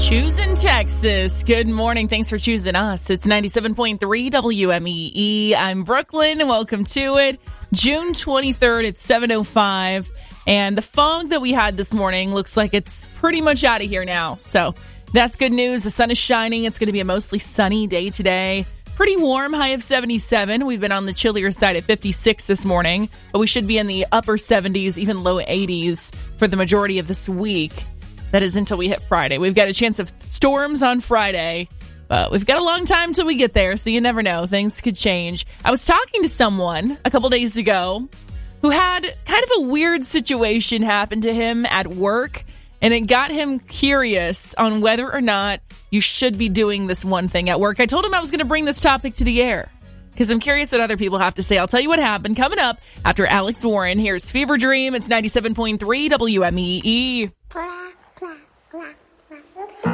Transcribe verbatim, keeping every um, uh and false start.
Choosing Texas. Good morning. Thanks for choosing us. It's ninety-seven point three W M E E. I'm Brooklyn. Welcome to it. June twenty-third at seven oh five. And the fog that we had this morning looks like it's pretty much out of here now. So that's good news. The sun is shining. It's going to be a mostly sunny day today. Pretty warm, high of seventy-seven. We've been on the chillier side at fifty-six this morning. But we should be in the upper seventies, even low eighties for the majority of this week. That is until we hit Friday. We've got a chance of storms on Friday, but we've got a long time till we get there, so you never know. Things could change. I was talking to someone a couple days ago who had kind of a weird situation happen to him at work, and it got him curious on whether or not you should be doing this one thing at work. I told him I was going to bring this topic to the air because I'm curious what other people have to say. I'll tell you what happened coming up after Alex Warren. Here's Fever Dream. It's ninety-seven point three W M E E.